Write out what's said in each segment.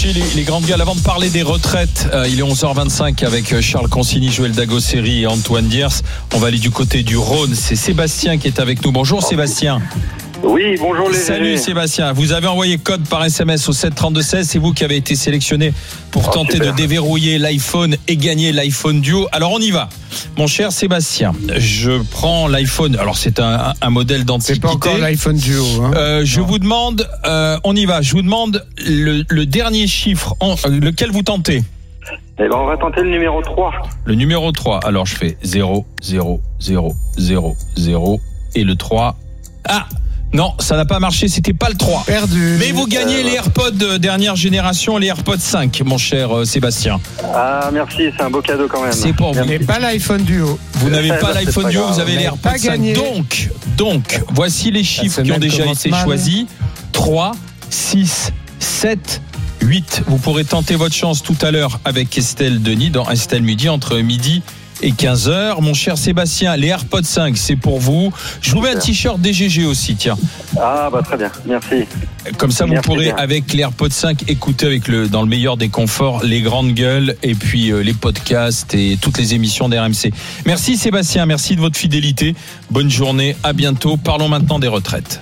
poursuit les grandes gueules. Avant de parler des retraites, il est 11h25 avec Charles Consigny, Joël Dagosseri et Antoine Diers. On va aller du côté du Rhône. C'est Sébastien qui est avec nous. Bonjour Sébastien. Oui, bonjour les Salut amis. Sébastien, vous avez envoyé code par SMS au 732-16, c'est vous qui avez été sélectionné pour tenter super. de déverrouiller l'iPhone et gagner l'iPhone Duo. Alors on y va, mon cher Sébastien, je prends l'iPhone, alors c'est un modèle d'antiquité. C'est pas encore l'iPhone Duo. Je vous demande, on y va, je vous demande le dernier chiffre, lequel vous tentez. Eh ben, on va tenter le numéro 3. Le numéro 3, alors je fais 0, 0, 0, 0, 0 et le 3. Ah non, ça n'a pas marché, c'était pas le 3. Perdu. Mais vous gagnez les AirPods dernière génération, les AirPods 5, mon cher Sébastien. Ah, merci, c'est un beau cadeau quand même. C'est pour vous. Mais pas l'iPhone Duo. Vous n'avez pas c'est l'iPhone pas Duo, grave. vous avez les AirPods pas 5. gagné. Donc, voici les chiffres qui ont déjà été choisis. 3, 6, 7, 8. Vous pourrez tenter votre chance tout à l'heure avec Estelle Denis dans Estelle Midi entre midi et 15h. Mon cher Sébastien, les AirPods 5, c'est pour vous. Je vous mets un t-shirt DGG aussi, tiens. Ah, bah très bien, merci. Comme ça, vous Merci pourrez, bien. avec les AirPods 5, écouter dans le meilleur des conforts, les grandes gueules et puis les podcasts et toutes les émissions d'RMC. Merci Sébastien, merci de votre fidélité. Bonne journée, à bientôt. Parlons maintenant des retraites.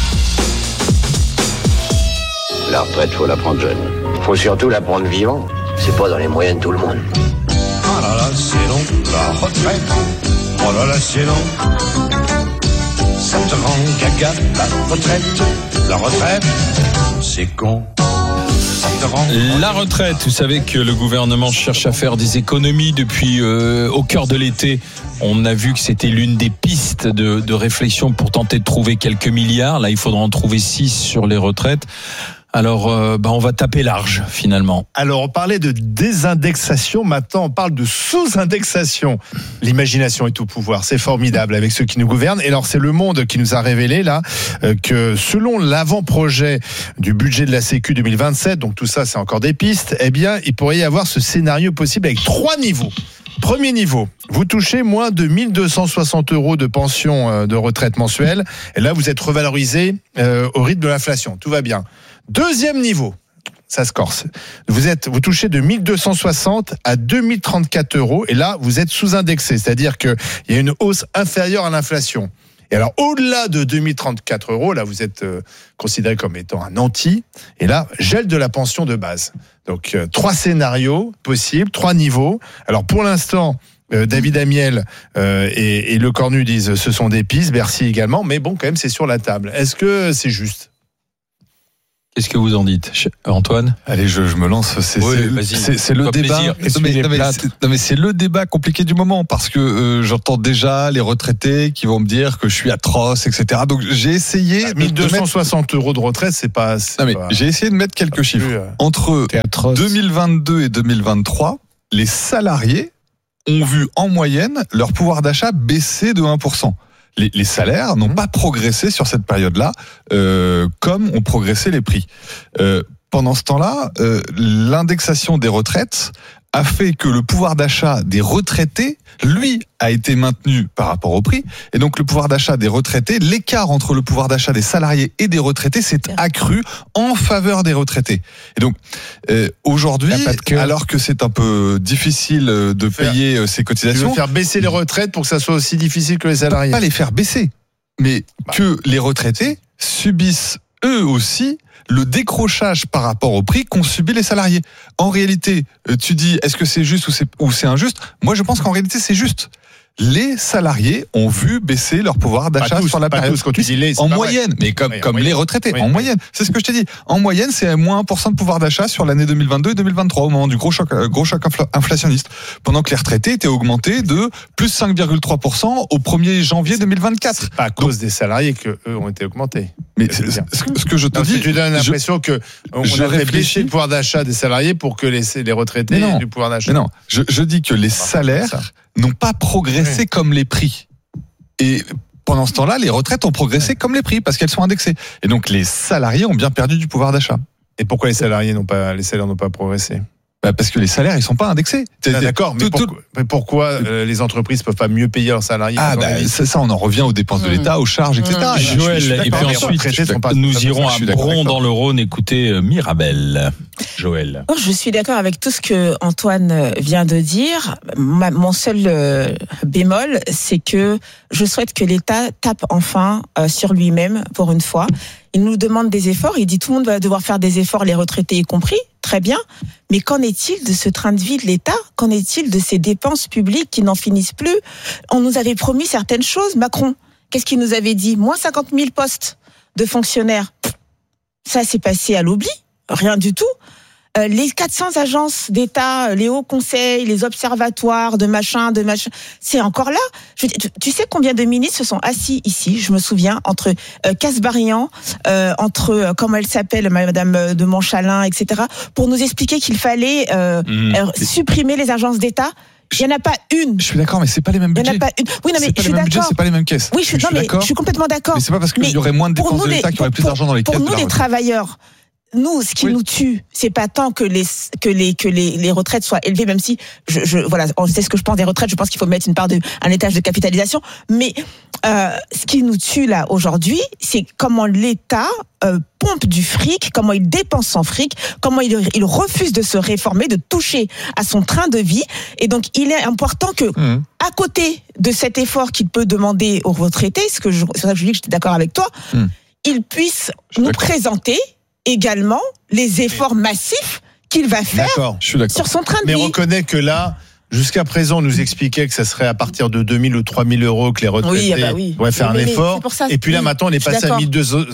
La retraite, faut la prendre jeune. Faut surtout la prendre vivant. C'est pas dans les moyens de tout le monde. Oh là là, c'est long, la retraite. Oh là là, c'est long. Ça te rend gaga, la retraite. La retraite, c'est con. Ça te rend... La retraite, vous savez que le gouvernement cherche à faire des économies depuis au cœur de l'été. On a vu que c'était l'une des pistes de réflexion pour tenter de trouver quelques milliards. Là, il faudra en trouver 6 sur les retraites. Alors, on va taper large, finalement. Alors, on parlait de désindexation, maintenant on parle de sous-indexation. L'imagination est au pouvoir, c'est formidable avec ceux qui nous gouvernent. Et alors, c'est Le Monde qui nous a révélé là que selon l'avant-projet du budget de la Sécu 2027, donc tout ça c'est encore des pistes, eh bien, il pourrait y avoir ce scénario possible avec 3 niveaux. Premier niveau, vous touchez moins de 1 260 € de pension de retraite mensuelle, et là vous êtes revalorisé au rythme de l'inflation, tout va bien. Deuxième niveau, ça se corse. Vous touchez de 1 260 à 2 034 €, et là vous êtes sous-indexé, c'est-à-dire qu'il y a une hausse inférieure à l'inflation. Et alors, au-delà de 2 034 €, là, vous êtes considéré comme étant un nanti. Et là, gel de la pension de base. Donc, 3 scénarios possibles, 3 niveaux. Alors, pour l'instant, David Amiel et Le Cornu disent ce sont des pistes, Bercy également. Mais bon, quand même, c'est sur la table. Est-ce que c'est juste ? Qu'est-ce que vous en dites, Antoine ? Allez, je me lance. C'est le débat. Non, mais c'est le débat compliqué du moment parce que j'entends déjà les retraités qui vont me dire que je suis atroce, etc. Donc j'ai essayé. 1 260 € de retraite, c'est pas. J'ai essayé de mettre quelques chiffres. Entre 2022 et 2023, les salariés ont vu en moyenne leur pouvoir d'achat baisser de 1%. Les salaires n'ont pas progressé sur cette période-là comme ont progressé les prix. Pendant ce temps-là, l'indexation des retraites a fait que le pouvoir d'achat des retraités, lui, a été maintenu par rapport au prix. Et donc le pouvoir d'achat des retraités, l'écart entre le pouvoir d'achat des salariés et des retraités s'est accru en faveur des retraités. Et donc aujourd'hui, alors que c'est un peu difficile de payer ces cotisations... Tu veux faire baisser les retraites pour que ça soit aussi difficile que les salariés ? Pas les faire baisser, mais que les retraités subissent eux aussi le décrochage par rapport au prix qu'ont subi les salariés. En réalité, tu dis, est-ce que c'est juste ou c'est injuste ? Moi, je pense qu'en réalité, c'est juste. Les salariés ont vu baisser leur pouvoir d'achat sur la période. Quand tu dis les, en moyenne, mais comme les retraités, en moyenne. C'est ce que je t'ai dit. En moyenne, c'est moins 1% de pouvoir d'achat sur l'année 2022 et 2023, au moment du gros choc inflationniste. Pendant que les retraités étaient augmentés de plus 5,3% au 1er janvier 2024. C'est pas à cause des salariés qu'eux ont été augmentés. Mais ce que je te dis... Tu donnes l'impression qu'on a fait baisser le pouvoir d'achat des salariés pour que les retraités aient du pouvoir d'achat. Mais non, je dis que les salaires n'ont pas progressé comme les prix. Et pendant ce temps-là, les retraites ont progressé comme les prix parce qu'elles sont indexées. Et donc les salariés ont bien perdu du pouvoir d'achat. Et pourquoi les salaires n'ont pas progressé ? Parce que les salaires, ils sont pas indexés. D'accord, mais pourquoi les entreprises peuvent pas mieux payer leurs salariés? Ça, on en revient aux dépenses de l'État, aux charges, etc. Joël, et puis ensuite, nous irons à Bron dans le Rhône écouter Mirabel. Joël. Je suis d'accord avec tout ce que Antoine vient de dire. Mon seul bémol, c'est que je souhaite que l'État tape enfin sur lui-même pour une fois. Il nous demande des efforts. Il dit tout le monde va devoir faire des efforts, les retraités y compris. Très bien. Mais qu'en est-il de ce train de vie de l'État? Qu'en est-il de ces dépenses publiques qui n'en finissent plus? On nous avait promis certaines choses. Macron, qu'est-ce qu'il nous avait dit? Moins 50 000 postes de fonctionnaires. Ça s'est passé à l'oubli. Rien du tout. Les 400 agences d'État, les hauts conseils, les observatoires de machin, c'est encore là. Tu sais combien de ministres se sont assis ici, je me souviens, entre Kasbarian, entre, comment elle s'appelle, Madame de Montchalin, etc., pour nous expliquer qu'il fallait supprimer les agences d'État. Il n'y en a pas une. Je suis d'accord, mais c'est pas les mêmes budgets. Il n'y en a pas une. Oui, non, mais je suis d'accord. C'est pas les mêmes caisses. Oui, je suis complètement d'accord. Mais c'est pas parce qu'il y aurait moins de dépenses de l'État qu'il y aurait plus d'argent dans les caisses. Pour nous, les travailleurs, nous, ce qui nous tue, c'est pas tant que les retraites soient élevées, même si voilà, on sait ce que je pense des retraites. Je pense qu'il faut mettre un étage de capitalisation. Mais ce qui nous tue là aujourd'hui, c'est comment l'État pompe du fric, comment il dépense son fric, comment il refuse de se réformer, de toucher à son train de vie. Et donc, il est important que, à côté de cet effort qu'il peut demander aux retraités, c'est pour ça que je dis que j'étais d'accord avec toi, il puisse nous présenter également les efforts massifs qu'il va faire sur son train de vie. Mais reconnais que là, jusqu'à présent, on nous expliquait que ça serait à partir de 2 000 ou 3 000 euros que les retraités pourraient faire un effort. Et puis là, maintenant, on est passé à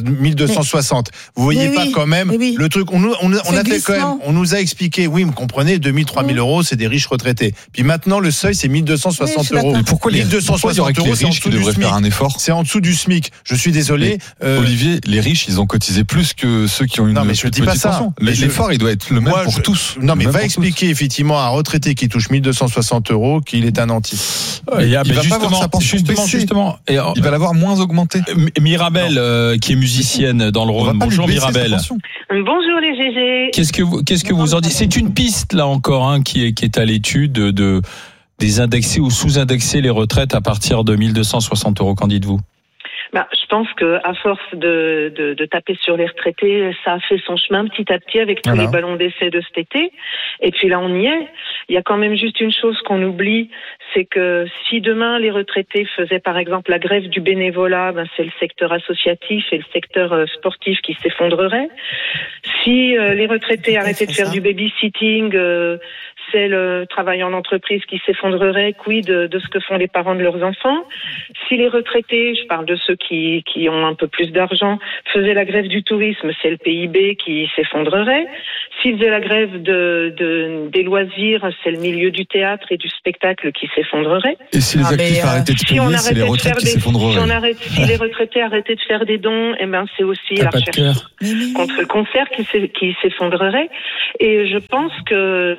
1260. Vous voyez pas quand même le truc. On a fait quand même. On nous a expliqué. Oui, vous comprenez, 2 000, 3 000 euros, c'est des riches retraités. Puis maintenant, le seuil, c'est 1 260 euros. Mais pourquoi les 1260 euros, c'est en dessous du SMIC. Faire un effort. C'est en dessous du SMIC. Je suis désolé. Olivier, les riches, ils ont cotisé plus que ceux qui ont une petite pension. L'effort, il doit être le même pour tous. Non, mais va expliquer effectivement à un retraité qui touche 1 260 euros qu'il est un nanti. Il va pas voir sa pension justement. Il va l'avoir moins augmenté. Mirabel, qui est musicienne dans le Rhône. Bonjour Mirabel. Bonjour les GG. Qu'est-ce que vous en dites? C'est une piste là encore qui est à l'étude de désindexer ou sous-indexer les retraites à partir de 1 260 euros. Qu'en dites-vous? Je pense que à force de taper sur les retraités, ça a fait son chemin petit à petit avec tous les ballons d'essai de cet été. Et puis là, on y est. Il y a quand même juste une chose qu'on oublie, c'est que si demain les retraités faisaient par exemple la grève du bénévolat, c'est le secteur associatif et le secteur sportif qui s'effondrerait. Si les retraités arrêtaient de faire du babysitting, c'est le travail en entreprise qui s'effondrerait. Quid de ce que font les parents de leurs enfants? Si les retraités, je parle de ceux qui ont un peu plus d'argent, faisaient la grève du tourisme, c'est le PIB qui s'effondrerait. S'ils faisaient la grève des loisirs, c'est le milieu du théâtre et du spectacle qui s'effondrerait. Et si les actifs arrêtaient de payer, c'est les retraites qui s'effondreraient. Si les retraités arrêtaient de faire des dons, c'est aussi la recherche contre le cancer qui s'effondrerait. Et je pense que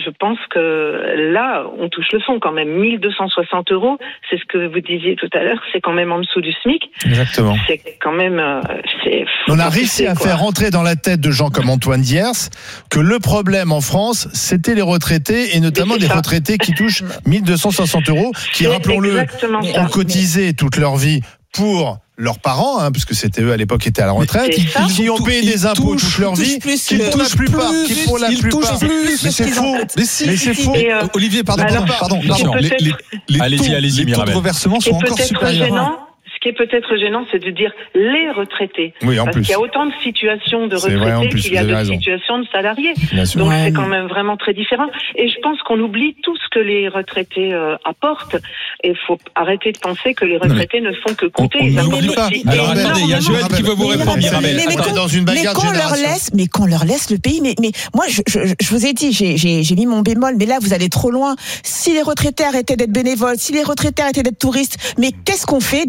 là, on touche le fond quand même. 1 260 euros, c'est ce que vous disiez tout à l'heure, c'est quand même en dessous du SMIC. Exactement. C'est quand même... on a réussi à faire rentrer dans la tête de gens comme Antoine Diers que le problème en France, c'était les retraités, et notamment des retraités qui touchent 1 260 euros, qui, rappelons-le, ont cotisé toute leur vie pour leurs parents, puisque c'était eux à l'époque qui étaient à la retraite, qui ont payé des impôts toute leur vie, qui pour la plupart, mais c'est faux, mais c'est faux. Olivier, pardon. Allez-y, les taux de reversement sont encore supérieurs. Ce qui est peut-être gênant, c'est de dire les retraités. Oui, en parce plus. qu'il y a autant de situations de retraités qu'il y a de situations de salariés. Donc c'est quand même vraiment très différent. Et je pense qu'on oublie tout ce que les retraités apportent. Et il faut arrêter de penser que les retraités ne font que compter. Alors attendez, il y a Joël qui veut vous répondre, Mirabel. Mais qu'on leur laisse le pays. Mais moi, je vous ai dit, j'ai mis mon bémol, mais là, vous allez trop loin. Si les retraités arrêtaient d'être bénévoles, si les retraités arrêtaient d'être touristes, mais qu'est-ce qu'on fait des gens qui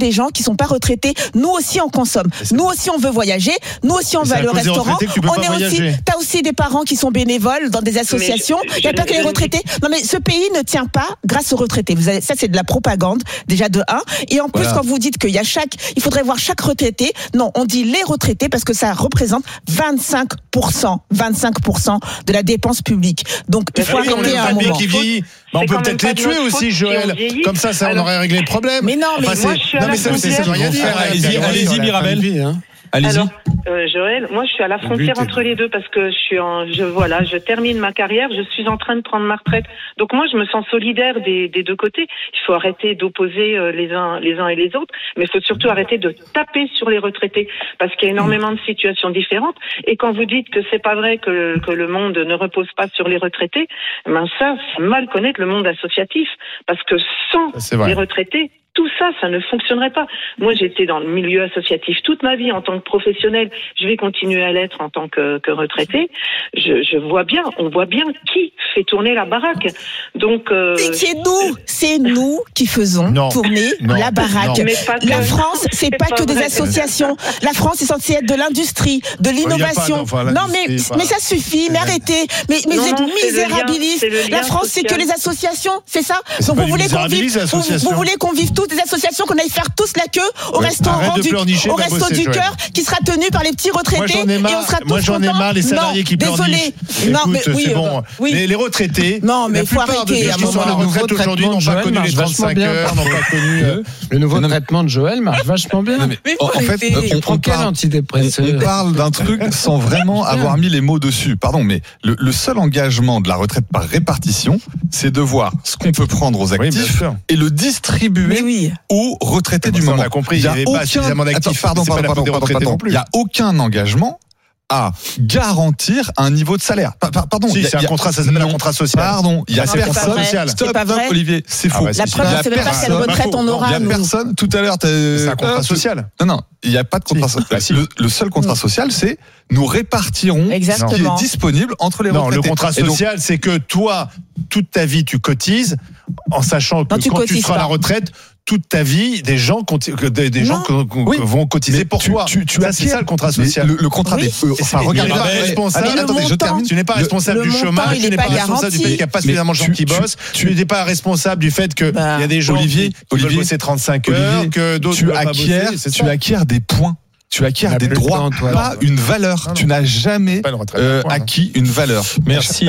qui sont pas retraités, nous aussi on consomme. Nous aussi on veut voyager. Nous aussi on va aller au restaurant. On est aussi, t'as aussi des parents qui sont bénévoles dans des associations. Il n'y a pas que les retraités. Non mais ce pays ne tient pas grâce aux retraités. Ça c'est de la propagande déjà de 1. Et en plus quand vous dites qu'il y a il faudrait voir chaque retraité. Non, on dit les retraités parce que ça représente 25% de la dépense publique. Donc il faut arrêter à un moment. On peut peut-être les tuer aussi, Joël. Comme ça, on aurait réglé le problème. Mais non, mais moi je suis à la frontière. Allez-y, Mirabel. Allez-y. Alors, Joël, moi, je suis à la frontière entre les deux parce que je termine ma carrière, je suis en train de prendre ma retraite. Donc moi, je me sens solidaire des deux côtés. Il faut arrêter d'opposer les uns et les autres, mais il faut surtout arrêter de taper sur les retraités parce qu'il y a énormément de situations différentes. Et quand vous dites que c'est pas vrai que le monde ne repose pas sur les retraités, ben ça, c'est mal connaître le monde associatif parce que sans les retraités, tout ça, ça ne fonctionnerait pas. Moi, j'étais dans le milieu associatif toute ma vie en tant que professionnel. Je vais continuer à l'être en tant que retraité. On voit bien qui fait tourner la baraque. Donc, c'est nous qui faisons tourner la baraque. La France, c'est pas que des associations. La France est censée être de l'industrie, de l'innovation. Mais ça suffit. Mais arrêtez. Mais vous êtes misérabilistes. La France, c'est que les associations, c'est ça. Donc vous voulez qu'on vive toutes des associations, qu'on aille faire tous la queue au restaurant au resto du cœur qui sera tenu par les petits retraités et on sera tous Moi j'en ai marre les salariés qui pleurnichent. C'est bon. Les retraités. Non mais il faut arrêter. Les gens à la retraite aujourd'hui n'ont pas connu les 35 heures, n'ont pas connu le nouveau traitement de Joël marche vachement bien. En fait, on quel antidépresseur ? On parle d'un truc sans vraiment avoir mis les mots dessus. Pardon, mais le seul engagement de la retraite par répartition, c'est de voir ce qu'on peut prendre aux actifs et le distribuer aux retraités du moment. On a compris, il n'y avait pas suffisamment d'actifs. Pardon. Il n'y a aucun engagement à garantir un niveau de salaire. Pardon. Si, c'est un contrat, ça s'appelle un contrat social. Pardon, il y a personne. Stop, Olivier, c'est faux. La preuve, c'est même pas quelle retraite on aura. Il y a personne. Tout à l'heure, c'est un contrat social. Non, il n'y a pas de contrat social. Le seul contrat social, c'est nous répartirons ce qui est disponible entre les retraités. Non, le contrat social, c'est que toi, toute ta vie, tu cotises, en sachant que quand tu seras à la retraite, toute ta vie, des gens vont cotiser pour toi. C'est ça le contrat social. Le contrat des. Regardez, je termine. Tu n'es pas responsable du chômage, tu n'es pas responsable du fait qu'il n'y a pas suffisamment de gens qui bossent, tu n'es pas responsable du fait qu'il y a des gens qui veulent bosser 35 heures, que d'autres ne veulent pas bosser. Tu acquiers des points. Tu acquiers des droits, pas une valeur. Tu n'as jamais acquis une valeur. Merci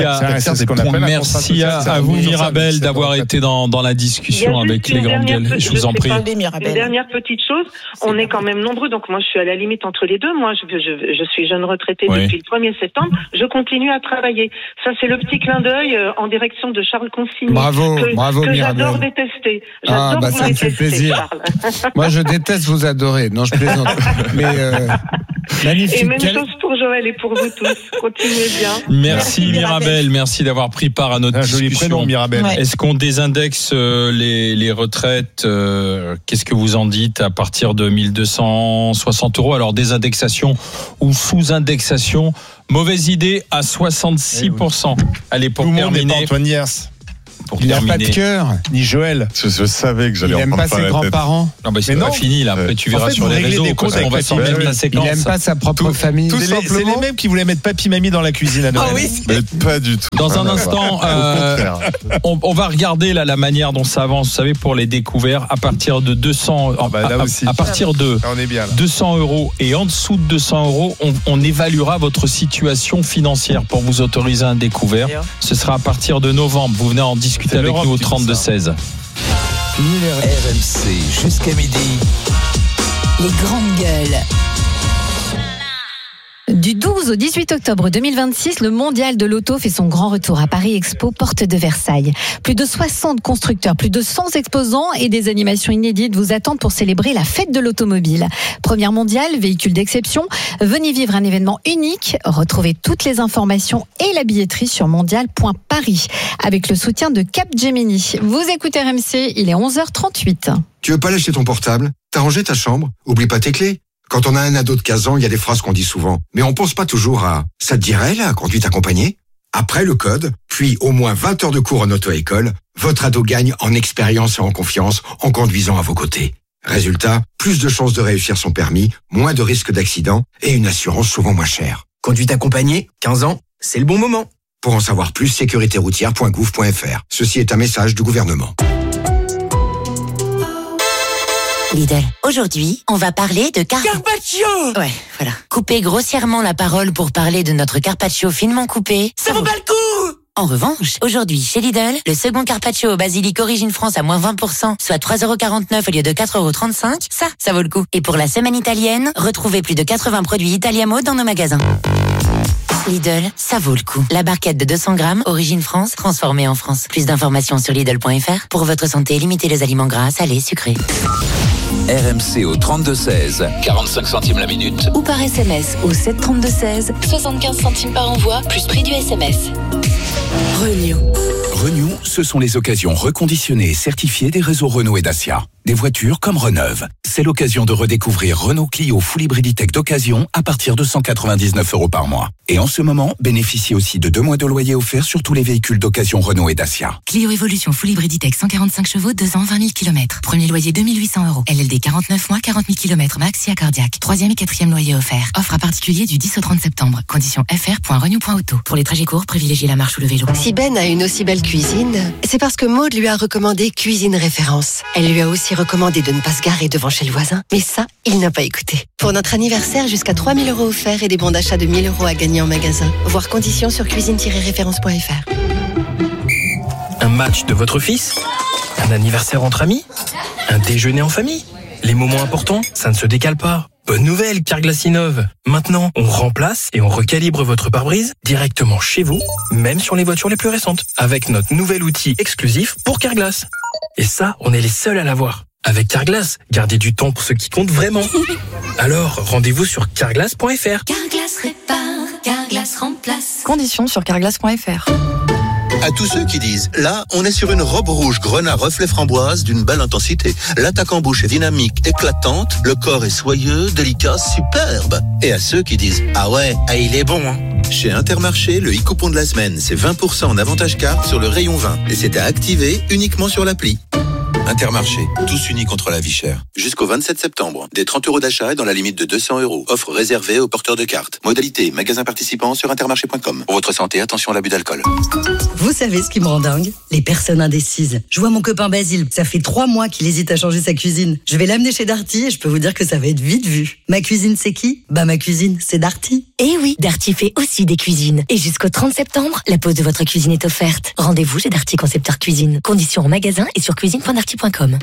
à vous, Mirabel, d'avoir été dans la discussion avec les grandes gueules. Je vous en prie. Une dernière petite chose, on est quand même nombreux, donc moi je suis à la limite entre les deux. Moi je suis jeune retraitée depuis le 1er septembre, je continue à travailler. Ça c'est le petit clin d'œil en direction de Charles Consigny. Bravo, que j'adore détester. Ça me fait plaisir. Moi je déteste vous adorer. Non, je plaisante. Mais magnifique. Et même chose pour Joël et pour vous tous. Continuez bien. Merci Mirabel, merci d'avoir pris part à notre discussion. Joli prénom, Mirabel. Est-ce qu'on désindexe les retraites qu'est-ce que vous en dites à partir de 1260 €? Alors désindexation ou sous-indexation? Mauvaise idée à 66%. Allez, pour terminer. Tout le monde n'est pas Antoine Hyers. Il n'a pas de cœur, ni Joël. Je savais que j'allais en prendre. Il n'aime pas ses grands-parents. Non, mais c'est pas fini là. Après, tu verras sur les réseaux. On va s'en mettre la séquence. Il n'aime pas sa propre famille. C'est les mêmes qui voulaient mettre papy-mamie dans la cuisine à Noël. Ah oui. Mais pas du tout. Dans un instant, on va regarder là la manière dont ça avance. Vous savez, pour les découverts, à partir de 200, à partir de 200 € et en dessous de 200 €, on évaluera votre situation financière pour vous autoriser un découvert. Ce sera à partir de novembre. Vous venez en discuter avec nous au 32-16. RMC jusqu'à midi. Les grandes gueules. Du 12 au 18 octobre 2026, le mondial de l'auto fait son grand retour à Paris Expo, porte de Versailles. Plus de 60 constructeurs, plus de 100 exposants et des animations inédites vous attendent pour célébrer la fête de l'automobile. Première mondiale, véhicule d'exception. Venez vivre un événement unique. Retrouvez toutes les informations et la billetterie sur mondial.paris avec le soutien de Capgemini. Vous écoutez RMC, il est 11h38. Tu veux pas lâcher ton portable? T'as rangé ta chambre? Oublie pas tes clés. Quand on a un ado de 15 ans, il y a des phrases qu'on dit souvent. Mais on pense pas toujours à « ça te dirait, la conduite accompagnée ?» Après le code, puis au moins 20 heures de cours en auto-école, votre ado gagne en expérience et en confiance en conduisant à vos côtés. Résultat, plus de chances de réussir son permis, moins de risques d'accident et une assurance souvent moins chère. Conduite accompagnée, 15 ans, c'est le bon moment. Pour en savoir plus, sécuritéroutière.gouv.fr. Ceci est un message du gouvernement. Lidl. Aujourd'hui, on va parler de Carpaccio. Ouais, voilà. Couper grossièrement la parole pour parler de notre carpaccio finement coupé. Ça vaut pas le coup. En revanche, aujourd'hui, chez Lidl, le second carpaccio au basilic Origine France à moins 20%, soit 3,49€ au lieu de 4,35€, ça vaut le coup. Et pour la semaine italienne, retrouvez plus de 80 produits Italiamo dans nos magasins. Lidl, ça vaut le coup. La barquette de 200 grammes, Origine France, transformée en France. Plus d'informations sur Lidl.fr. Pour votre santé, limitez les aliments gras, salés, sucrés. RMC au 32-16, 45 centimes la minute. Ou par SMS au 732-16, 75 centimes par envoi, plus prix du SMS. Renew, ce sont les occasions reconditionnées et certifiées des réseaux Renault et Dacia. Des voitures comme Reneuve. C'est l'occasion de redécouvrir Renault Clio Full Hybrid Tech d'occasion à partir de 199€ par mois. Et en ce moment, bénéficiez aussi de 2 mois de loyer offert sur tous les véhicules d'occasion Renault et Dacia. Clio Evolution Full Hybrid Tech 145 chevaux, 2 ans, 20 000 km. Premier loyer 2 800€. LLD 49 mois, 40 000 km max, IA cardiaque. 3e et 4e loyer offert. Offre à particulier du 10 au 30 septembre. Conditions fr.renew.auto. Pour les trajets courts, privilégiez la marche ou le vélo. Si Ben a une aussi belle cuisine, c'est parce que Maud lui a recommandé Cuisine Référence. Elle lui a aussi recommandé de ne pas se garer devant chez le voisin. Mais ça, il n'a pas écouté. Pour notre anniversaire, jusqu'à 3 000€ offerts et des bons d'achat de 1 000€ à gagner en magasin. Voir conditions sur cuisine-référence.fr. Un match de votre fils? Un anniversaire entre amis? Un déjeuner en famille? Les moments importants, ça ne se décale pas. Bonne nouvelle, Carglass innove. Maintenant, on remplace et on recalibre votre pare-brise directement chez vous, même sur les voitures les plus récentes, avec notre nouvel outil exclusif pour Carglass. Et ça, on est les seuls à l'avoir. Avec Carglass, gardez du temps pour ce qui compte vraiment. Alors, rendez-vous sur carglass.fr. Carglass répare, Carglass remplace. Conditions sur carglass.fr. À tous ceux qui disent, là, on est sur une robe rouge grenat reflet framboise d'une belle intensité. L'attaque en bouche est dynamique, éclatante, le corps est soyeux, délicat, superbe. Et à ceux qui disent, ah ouais, il est bon, hein. Chez Intermarché, le e-coupon de la semaine, c'est 20% en avantage carte sur le rayon 20. Et c'est à activer uniquement sur l'appli. Intermarché, tous unis contre la vie chère. Jusqu'au 27 septembre, des 30€ d'achat et dans la limite de 200€. Offre réservée aux porteurs de cartes. Modalité, magasin participant sur intermarché.com. Pour votre santé, attention à l'abus d'alcool. Vous savez ce qui me rend dingue? Les personnes indécises. Je vois mon copain Basile, ça fait 3 mois qu'il hésite à changer sa cuisine. Je vais l'amener chez Darty et je peux vous dire que ça va être vite vu. Ma cuisine, c'est qui? Bah ma cuisine, c'est Darty. Eh oui, Darty fait aussi des cuisines. Et jusqu'au 30 septembre, la pose de votre cuisine est offerte. Rendez-vous chez Darty Concepteur Cuisine. Conditions en magasin et sur cuisine.darty.com.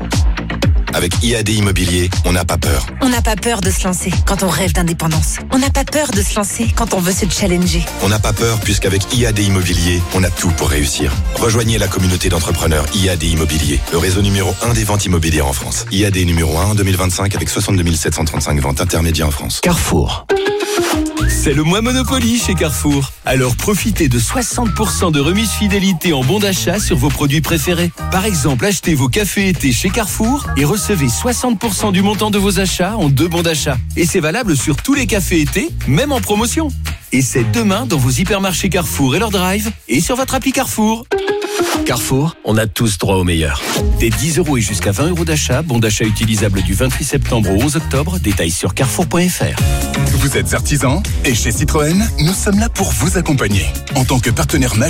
Avec IAD Immobilier, on n'a pas peur. On n'a pas peur de se lancer quand on rêve d'indépendance. On n'a pas peur de se lancer quand on veut se challenger. On n'a pas peur puisqu'avec IAD Immobilier, on a tout pour réussir. Rejoignez la communauté d'entrepreneurs IAD Immobilier, le réseau numéro 1 des ventes immobilières en France. IAD numéro 1 en 2025 avec 62 735 ventes intermédiaires en France. Carrefour. C'est le mois Monopoly chez Carrefour. Alors profitez de 60% de remise fidélité en bons d'achat sur vos produits préférés. Par exemple, achetez vos cafés été chez Carrefour et recevez 60% du montant de vos achats en 2 bons d'achat. Et c'est valable sur tous les cafés été, même en promotion. Et c'est demain dans vos hypermarchés Carrefour et leur drive et sur votre appli Carrefour. Carrefour, on a tous droit au meilleur. Des 10€ et jusqu'à 20€ d'achat, bon d'achat utilisable du 28 septembre au 11 octobre, détails sur carrefour.fr. Vous êtes artisan et chez Citroën, nous sommes là pour vous accompagner. En tant que partenaire majeur